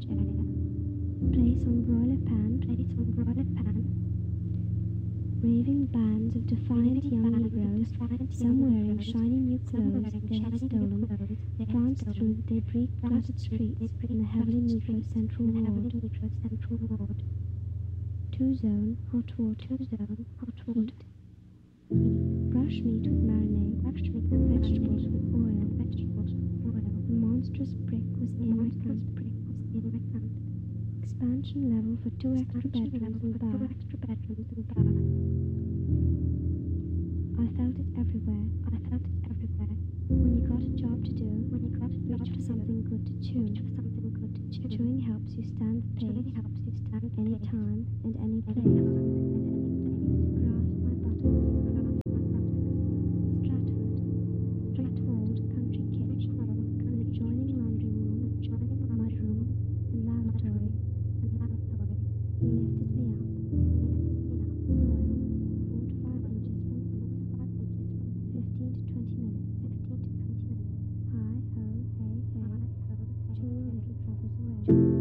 Place on broiler pan. Raving bands of defiant young Negroes, some wearing shiny new clothes they had stolen, pranced through the debris-cluttered streets in the heavily Negro Central Ward. Two-zone hot water. Heat. Brush meat with marinade and vegetables with oil. The monstrous brick was in my hand. Expansion level for 2 extra bedrooms and bar. I felt it everywhere. When you got a job to do, reach for something good to chew. Chewing helps you stand the pace, any time and any place. Grasp my buttocks. Stratford country kitchen with adjoining laundry room, mudroom and lavatory. He lifted me up. Boil 4 to 5 inches from heat. 15 to 20 minutes. Hi ho, hey hey. Chewing little travels away.